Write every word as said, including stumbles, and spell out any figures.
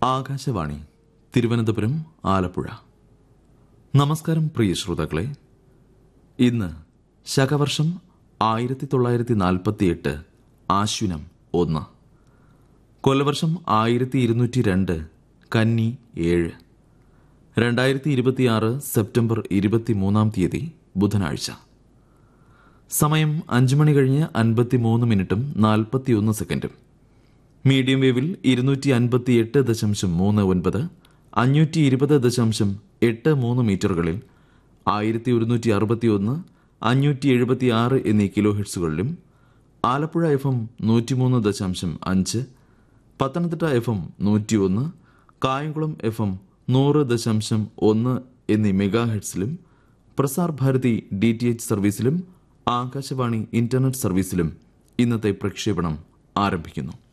ആകാശവാണി തിരുവനന്തപുരം ആലപ്പുഴ. നമസ്കാരം പ്രിയ ശ്രോതാക്കളെ. ഇന്ന് ശകവർഷം ആയിരത്തി തൊള്ളായിരത്തി നാൽപ്പത്തി എട്ട് ആശ്വിനം ഒന്ന്, കൊല്ലവർഷം ആയിരത്തി ഇരുന്നൂറ്റി രണ്ട് കന്നി ഏഴ്, രണ്ടായിരത്തി ഇരുപത്തിയാറ് സെപ്റ്റംബർ ഇരുപത്തിമൂന്നാം തീയതി ബുധനാഴ്ച. സമയം അഞ്ചു മണി കഴിഞ്ഞ് അൻപത്തിമൂന്ന് മിനിറ്റും നാൽപ്പത്തിയൊന്ന് സെക്കൻഡും. മീഡിയം വേവിൽ ഇരുന്നൂറ്റി അൻപത്തി എട്ട് ദശാംശം മൂന്ന് ഒൻപത്, അഞ്ഞൂറ്റി ഇരുപത് ദശാംശം എട്ട് മൂന്ന് മീറ്ററുകളിൽ ആയിരത്തി ഒരുന്നൂറ്റി അറുപത്തി ഒന്ന്, അഞ്ഞൂറ്റി എഴുപത്തി ആറ് എന്നീ കിലോ ഹെർട്സുകളിലും, ആലപ്പുഴ എഫ് എം നൂറ്റിമൂന്ന് ദശാംശം അഞ്ച്, പത്തനംതിട്ട എഫ് എം നൂറ്റി ഒന്ന്, കായംകുളം എഫ് എം നൂറ് ദശാംശം ഒന്ന് എന്നീ mega ഹെർട്സിലും, Prasar Bharati D T H സർവീസിലും Akashvani internet സർവീസിലും ഇന്നത്തെ പ്രക്ഷേപണം ആരംഭിക്കുന്നു.